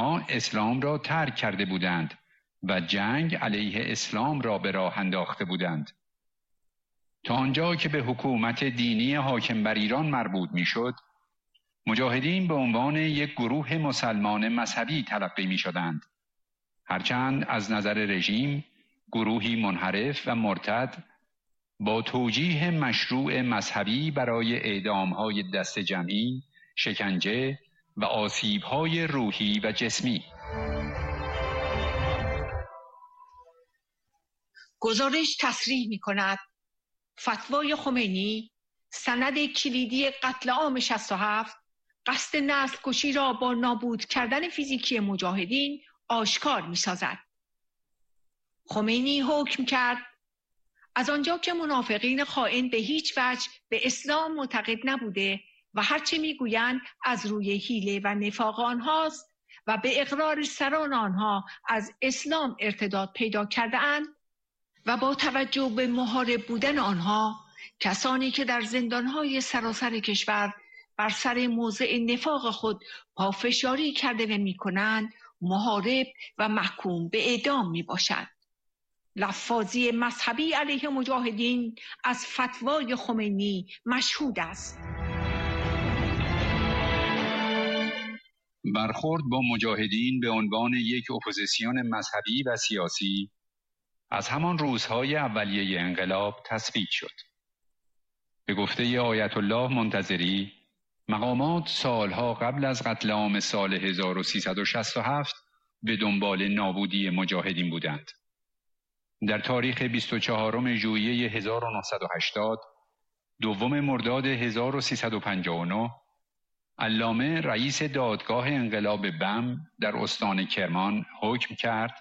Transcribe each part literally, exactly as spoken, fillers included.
آنها اسلام را ترک کرده بودند و جنگ علیه اسلام را به راه انداخته بودند. تا آنجا که به حکومت دینی حاکم بر ایران مربوط میشد، مجاهدین به عنوان یک گروه مسلمان مذهبی تلقی می شدند. هرچند از نظر رژیم گروهی منحرف و مرتد با توجیه مشروع مذهبی برای اعدام‌های دست جمعی، شکنجه و آسیب‌های روحی و جسمی. گزارش تصریح می‌کند فتوای خمینی، سند کلیدی قتل عام شصت و هفت، قصد نسل کشی را با نابود کردن فیزیکی مجاهدین آشکار می‌سازد. خمینی حکم کرد از آنجا که منافقین خائن به هیچ وجه به اسلام معتقد نبوده و هرچه میگویند از روی حیله و نفاق آنهاست و به اقرار سران آنها از اسلام ارتداد پیدا کرده اند و با توجه به محارب بودن آنها، کسانی که در زندانهای سراسر کشور بر سر موضع نفاق خود پافشاری کرده و میکنند، محارب و محکوم به اعدام می باشد. لفاظی مذهبی علیه مجاهدین از فتوای خمینی مشهود است. برخورد با مجاهدین به عنوان یک اپوزیسیون مذهبی و سیاسی از همان روزهای اولیه انقلاب تثبیت شد. به گفته آیت الله منتظری، مقامات سالها قبل از قتل عام سال هزار و سیصد و شصت و هفت به دنبال نابودی مجاهدین بودند. در تاریخ بیست و چهارم ژوئیه هزار و نهصد و هشتاد، دوم مرداد هزار و سیصد و پنجاه و نه، علامه رئیس دادگاه انقلاب بم در استان کرمان حکم کرد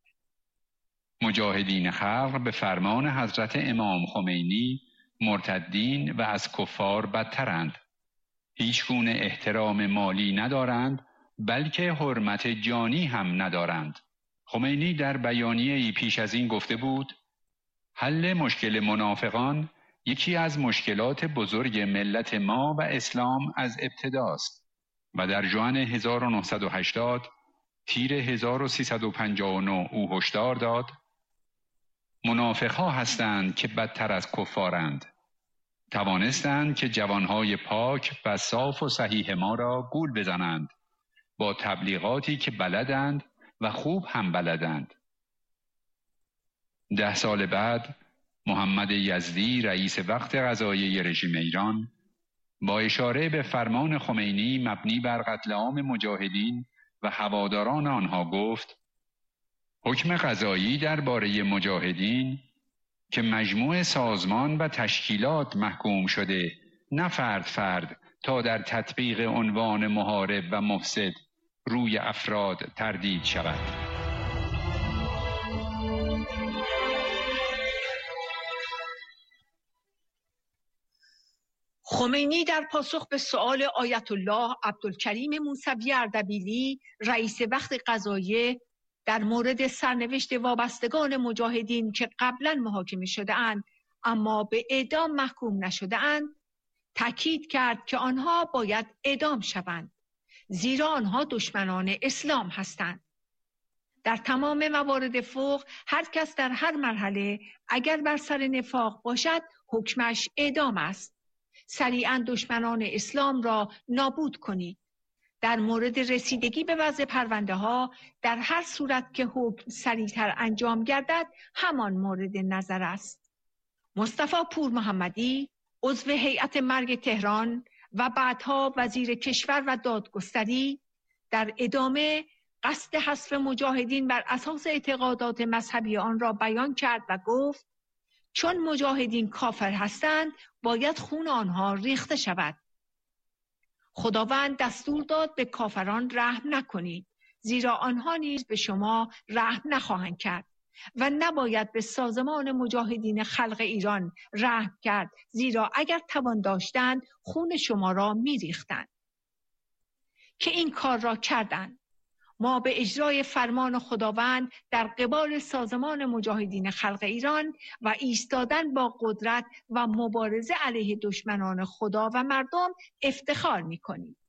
مجاهدین خلق به فرمان حضرت امام خمینی مرتدین و از کفار بدترند. هیچ گونه احترام مالی ندارند، بلکه حرمت جانی هم ندارند. خمینی در بیانیه‌ای پیش از این گفته بود حل مشکل منافقان یکی از مشکلات بزرگ ملت ما و اسلام از ابتداست و در ژوئن هزار و نهصد و هشتاد تیر هزار و سیصد و پنجاه و نه او هشدار داد منافق‌ها هستند که بدتر از کفارند. توانستند که جوانهای پاک و صاف و صحیح ما را گول بزنند با تبلیغاتی که بلدند و خوب هم بلدند. ده سال بعد محمد یزدی رئیس وقت قضاییه رژیم ایران با اشاره به فرمان خمینی مبنی بر قتل عام مجاهدین و هواداران آنها گفت حکم قضایی درباره مجاهدین که مجموع سازمان و تشکیلات محکوم شده، نه فرد فرد تا در تطبیق عنوان محارب و مفسد روی افراد تردید شود. خمینی در پاسخ به سؤال آیت الله عبدالکریم موسوی اردبیلی رئیس وقت قضاییه در مورد سرنوشت وابستگان مجاهدین که قبلا محاکمه شده اند اما به اعدام محکوم نشده اند، تاکید کرد که آنها باید اعدام شوند زیرا آنها دشمنان اسلام هستند. در تمام موارد فوق هر کس در هر مرحله اگر بر سر نفاق باشد حکمش اعدام است. سریعاً دشمنان اسلام را نابود کنید. در مورد رسیدگی به وضع پرونده ها در هر صورت که حکم سریعتر انجام گردد همان مورد نظر است. مصطفی پور محمدی عضو هیئت مرگ تهران و بعدها وزیر کشور و دادگستری در ادامه قصد حذف مجاهدین بر اساس اعتقادات مذهبی آن را بیان کرد و گفت چون مجاهدین کافر هستند باید خون آنها ریخته شود. خداوند دستور داد به کافران رحم نکنید زیرا آنها نیز به شما رحم نخواهند کرد و نباید به سازمان مجاهدین خلق ایران رحم کرد زیرا اگر توان داشتند خون شما را می‌ریختند. که این کار را کردند. ما به اجرای فرمان خداوند در قبال سازمان مجاهدین خلق ایران و ایستادن با قدرت و مبارزه علیه دشمنان خدا و مردم افتخار می‌کنیم.